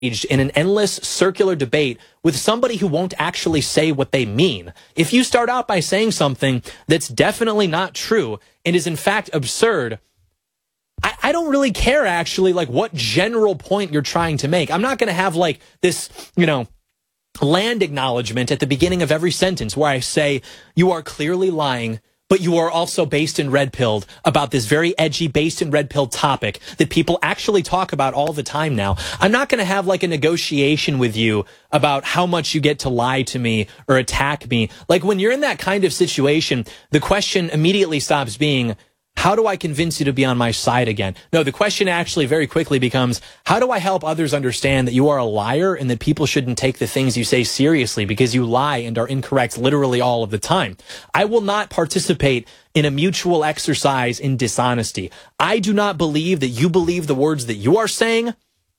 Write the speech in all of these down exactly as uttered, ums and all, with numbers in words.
in an endless circular debate with somebody who won't actually say what they mean. If you start out by saying something that's definitely not true and is in fact absurd, I, I don't really care actually like what general point you're trying to make. I'm not going to have like this, you know, land acknowledgement at the beginning of every sentence where I say you are clearly lying, but you are also based in red-pilled about this very edgy based in red-pilled topic that people actually talk about all the time now. I'm not going to have like a negotiation with you about how much you get to lie to me or attack me. Like when you're in that kind of situation, the question immediately stops being, how do I convince you to be on my side again? No, the question actually very quickly becomes, how do I help others understand that you are a liar and that people shouldn't take the things you say seriously because you lie and are incorrect literally all of the time? I will not participate in a mutual exercise in dishonesty. I do not believe that you believe the words that you are saying.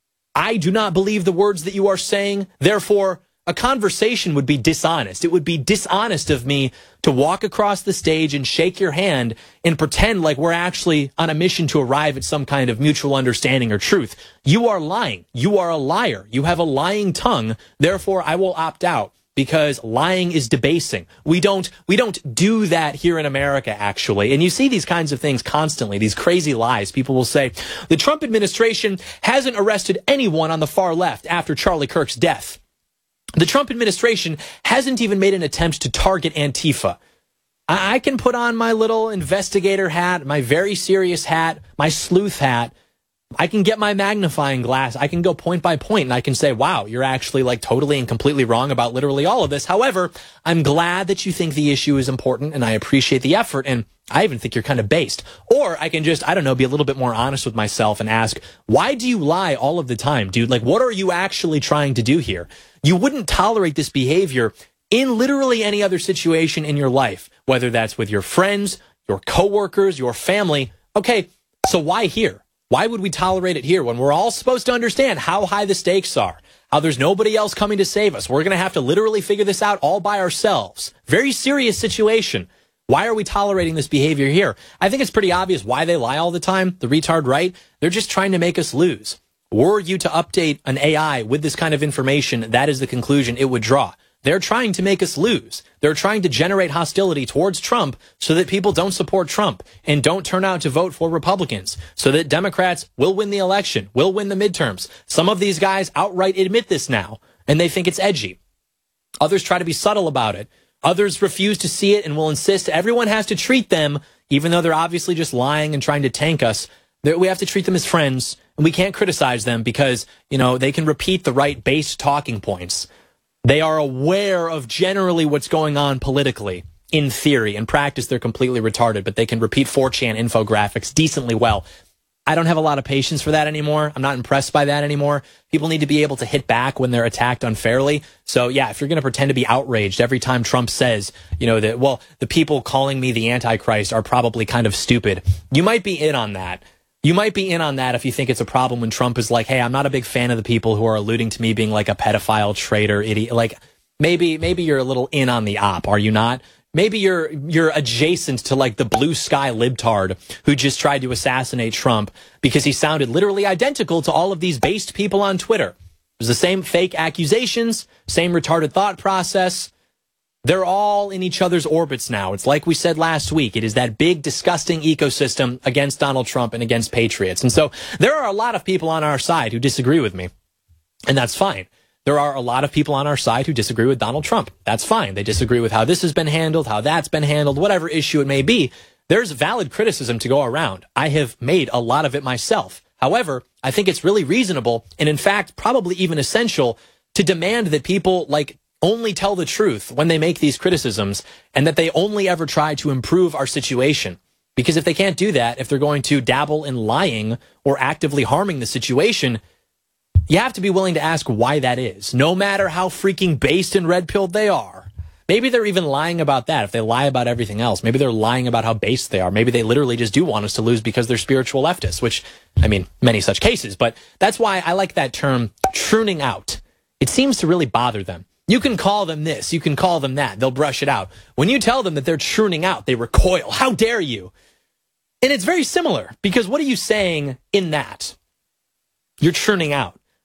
I do not believe the words that you are saying. Therefore, a conversation would be dishonest. It would be dishonest of me to walk across the stage and shake your hand and pretend like we're actually on a mission to arrive at some kind of mutual understanding or truth. You are lying. You are a liar. You have a lying tongue. Therefore, I will opt out because lying is debasing. We don't, we don't do that here in America, actually. And you see these kinds of things constantly, these crazy lies. People will say, the Trump administration hasn't arrested anyone on the far left after Charlie Kirk's death. The Trump administration hasn't even made an attempt to target Antifa. I, I can put on my little investigator hat, my very serious hat, my sleuth hat. I can get my magnifying glass. I can go point by point and I can say, wow, you're actually like totally and completely wrong about literally all of this. However, I'm glad that you think the issue is important and I appreciate the effort. And I even think you're kind of based. Or I can just, I don't know, be a little bit more honest with myself and ask, why do you lie all of the time, dude? Like, what are you actually trying to do here? You wouldn't tolerate this behavior in literally any other situation in your life, whether that's with your friends, your coworkers, your family. Okay, so why here? Why would we tolerate it here when we're all supposed to understand how high the stakes are, how there's nobody else coming to save us? We're going to have to literally figure this out all by ourselves. Very serious situation. Why are we tolerating this behavior here? I think it's pretty obvious why they lie all the time. The retard right? They're just trying to make us lose. Were you to update an A I with this kind of information, that is the conclusion it would draw. They're trying to make us lose. They're trying to generate hostility towards Trump so that people don't support Trump and don't turn out to vote for Republicans, so that Democrats will win the election, will win the midterms. Some of these guys outright admit this now, and they think it's edgy. Others try to be subtle about it. Others refuse to see it and will insist everyone has to treat them, even though they're obviously just lying and trying to tank us. We have to treat them as friends, and we can't criticize them because, you know, they can repeat the right base talking points. They are aware of generally what's going on politically. In theory, in practice, they're completely retarded, but they can repeat four chan infographics decently well. I don't have a lot of patience for that anymore. I'm not impressed by that anymore. People need to be able to hit back when they're attacked unfairly. So yeah, if you're going to pretend to be outraged every time Trump says, you know, that, well, the people calling me the Antichrist are probably kind of stupid, you might be in on that. You might be in on that if you think it's a problem when Trump is like, hey, I'm not a big fan of the people who are alluding to me being like a pedophile, traitor, idiot. Like maybe, maybe you're a little in on the op, are you not? Maybe you're, you're adjacent to like the blue sky libtard who just tried to assassinate Trump because he sounded literally identical to all of these based people on Twitter. It was the same fake accusations, same retarded thought process. They're all in each other's orbits now. It's like we said last week. It is that big, disgusting ecosystem against Donald Trump and against patriots. And so there are a lot of people on our side who disagree with me, and that's fine. There are a lot of people on our side who disagree with Donald Trump. That's fine. They disagree with how this has been handled, how that's been handled, whatever issue it may be. There's valid criticism to go around. I have made a lot of it myself. However, I think it's really reasonable and, in fact, probably even essential to demand that people, like, only tell the truth when they make these criticisms and that they only ever try to improve our situation. Because if they can't do that, if they're going to dabble in lying or actively harming the situation, you have to be willing to ask why that is, no matter how freaking based and red-pilled they are. Maybe they're even lying about that. If they lie about everything else, maybe they're lying about how based they are. Maybe they literally just do want us to lose because they're spiritual leftists, which, I mean, many such cases. But that's why I like that term, pruning out. It seems to really bother them. You can call them this, you can call them that. They'll brush it out. When you tell them that they're pruning out, they recoil. How dare you? And it's very similar, because what are you saying in that? You're churning out.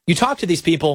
You talk to these people